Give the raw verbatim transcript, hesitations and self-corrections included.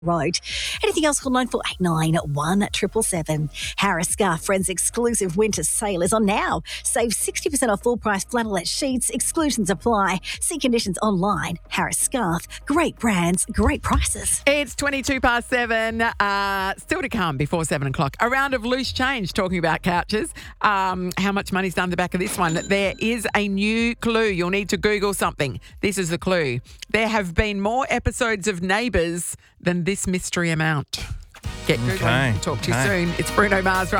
Road. Anything else, call nine four eight nine, one seven seven. Harris Scarf Friends exclusive winter sale is on now. Save sixty percent off full price flannelette sheets. Exclusions apply. See conditions online. Harris Scarf. Great brands, great prices. It's twenty-two past seven. Uh, still to come before seven o'clock. A round of loose change talking about couches. Um, how much money's done the back of this one? There is a new clue. You'll need to Google something. This is the clue. There have been more episodes of Neighbours than this mystery amount. Get Googling. Okay, Talk to okay. you soon. It's Bruno Mars right